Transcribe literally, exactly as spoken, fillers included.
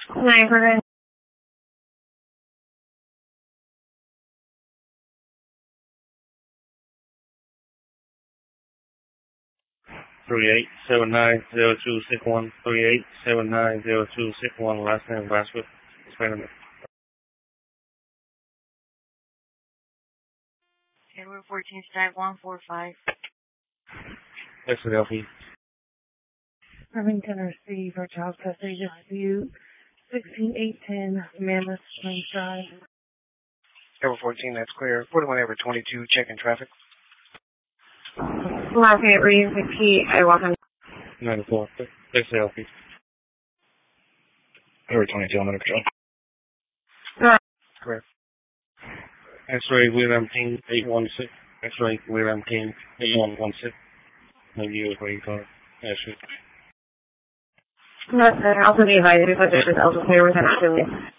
nine hundred. Three eight seven nine zero two six one. Three eight seven nine zero two six one. Last name Vasquez. Hispanic. Edward fourteen stack one four five. X L P. Irvington receive for child custody dispute. Sixteen eight ten Mammoth Springs Drive. Edward fourteen, that's clear. forty-one Edward twenty-two, checking traffic. Last name reads the key. I walk on. ninety-four. X L P. Edward twenty-two, I'm under control. Right. Correct. X-ray William King eight one six. X-ray William King eight one one six. Maybe you was waiting for it. Yeah, shoot. That's it. Also be advised, but this is also clear with an affiliate.